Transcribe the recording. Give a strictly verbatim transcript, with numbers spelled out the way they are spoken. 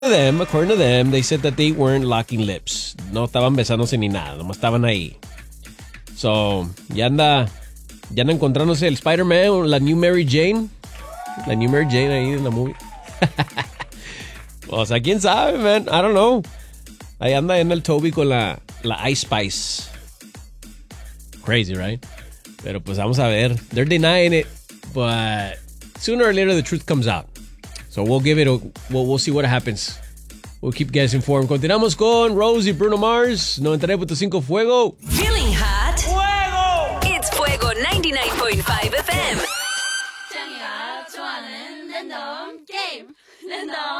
them, according to them, they said that they weren't locking lips. No estaban besándose ni nada, nomás estaban ahí. So, ya anda, ya anda encontrándose el Spider-Man, la New Mary Jane. La New Mary Jane ahí en la movie. O sea, quién sabe, man. I don't know. Ahí anda en el Toby con la, la Ice Spice. Crazy, right? Pero pues vamos a ver. They're denying it, but sooner or later the truth comes out. So we'll give it a, we'll, we'll see what happens. We'll keep you guys informed. Continuamos con Rose y Bruno Mars, noventa y nueve punto cinco Fuego. Feeling hot? Fuego! It's Fuego ninety-nine point five F M.